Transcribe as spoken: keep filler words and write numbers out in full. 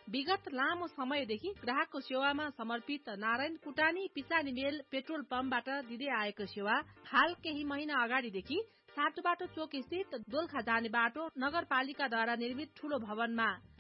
विगत लामो समयदेखि ग्राहकको सेवामा समर्पित नारायण कुटानी पिसानी मेल पेट्रोल पम्पबाट दिँदै आएको सेवा हाल केही महिना अगाडिदेखि साटोबाटो चोक स्थित दोलखा जाने बाटो नगरपालिकाद्वारा निर्मित ठूलो भवनमा